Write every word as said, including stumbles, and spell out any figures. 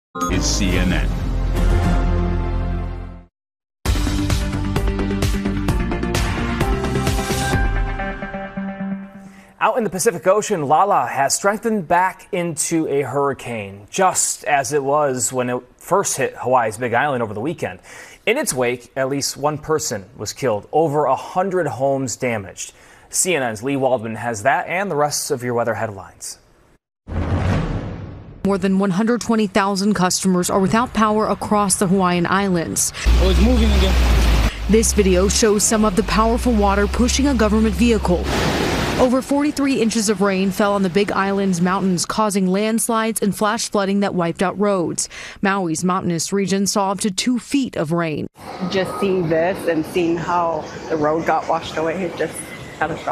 is C N N. Out in the Pacific Ocean, Lala has strengthened back into a hurricane, just as it was when it first hit Hawaii's Big Island over the weekend. In its wake, at least one person was killed, over one hundred homes damaged. C N N's Lee Waldman has that and the rest of your weather headlines. More than one hundred twenty thousand customers are without power across the Hawaiian Islands. Oh, it's moving again. This video shows some of the powerful water pushing a government vehicle. Over forty-three inches of rain fell on the Big Island's mountains, causing landslides and flash flooding that wiped out roads. Maui's mountainous region saw up to two feet of rain. Just seeing this and seeing how the road got washed away, it just catastrophic.